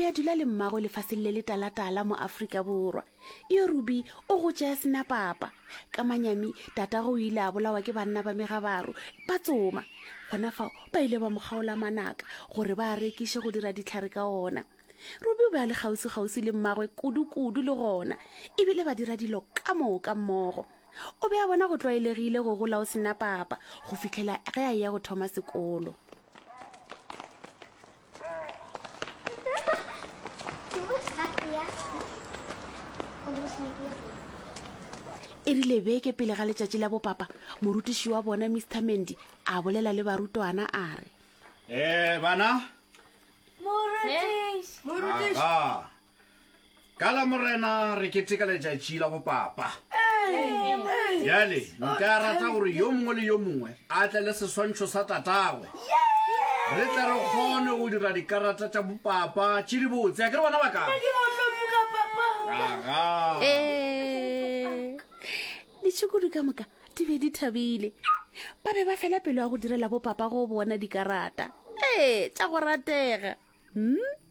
be a dula le mmago lefatseng le le talatala mo Afrika Borwa. Yo Ruby o go tšea senapapa ka manyami tatago o ile a bolawa ke banna ba megabaro ba tsoma. Gona fao ba ile ba mo kgaola manaka gore ba rekiše go dira ditlhare ka ona. Ruby o be a le kgausi le mmagwe kudu le gona ebile ba dira dilo ka moka mmogo. O be a bona go tlwaelegile go gola o senapapa go fitlhela ge a ya go thoma sekolo. E rile beke pele ga letšatši la bopapa morutiši wa bona Mr. Mendi a bolela le barutwana a re, bana Morutiši. ka la morena re keteka letšatši la bopapa. Jale nka rata gore yo mongwe le yo mongwe a tle le seswantšho sa tatagwe re tle re kgone go dira dikarata tša bopapa tše di botse. A ke re bona baka ditšhukudu ka moka di be di thabile. Ba be ba fela pelo ya go direla bopapa go bona dikarata tša go ratega.